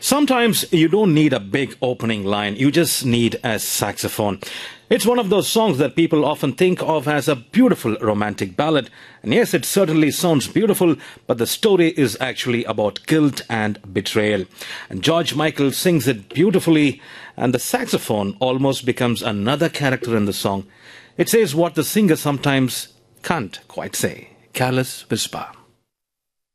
Sometimes you don't need a big opening line, you just need a saxophone. It's one of those songs that people often think of as a beautiful romantic ballad. And yes, it certainly sounds beautiful, but the story is actually about guilt and betrayal. And George Michael sings it beautifully, and the saxophone almost becomes another character in the song. It says what the singer sometimes can't quite say. Careless Whisper.